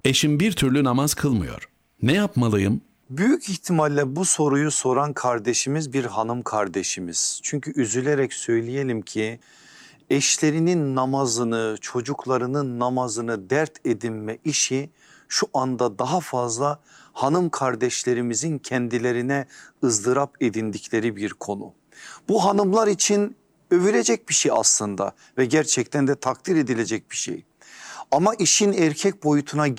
Eşim bir türlü namaz kılmıyor. Ne yapmalıyım? Büyük ihtimalle bu soruyu soran kardeşimiz bir hanım kardeşimiz. Çünkü üzülerek söyleyelim ki eşlerinin namazını, çocuklarının namazını dert edinme işi şu anda daha fazla hanım kardeşlerimizin kendilerine ızdırap edindikleri bir konu. Bu hanımlar için övülecek bir şey aslında ve gerçekten de takdir edilecek bir şey. Ama işin erkek boyutuna